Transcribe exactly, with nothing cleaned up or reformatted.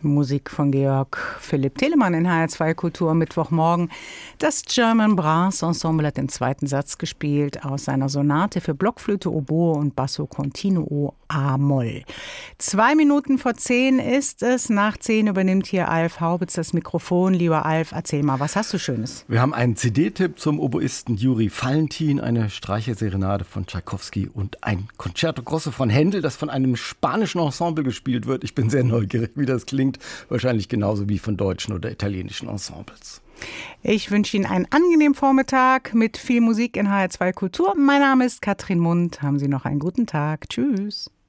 Musik von Georg Philipp Telemann in H R zwei Kultur Mittwochmorgen. Das German Brass Ensemble hat den zweiten Satz gespielt aus seiner Sonate für Blockflöte, Oboe und Basso Continuo A-Moll. Zwei Minuten vor zehn ist es. Nach zehn übernimmt hier Alf Haubitz das Mikrofon. Lieber Alf, erzähl mal, was hast du Schönes? Wir haben einen C D-Tipp zum Oboisten Juri Valentin, eine Streicherserenade von Tschaikowski und ein Concerto Grosso von Händel, das von einem spanischen Ensemble gespielt wird. Ich bin sehr neugierig, wie das klingt. Wahrscheinlich genauso wie von deutschen oder italienischen Ensembles. Ich wünsche Ihnen einen angenehmen Vormittag mit viel Musik in H R zwei Kultur. Mein Name ist Katrin Mund. Haben Sie noch einen guten Tag. Tschüss.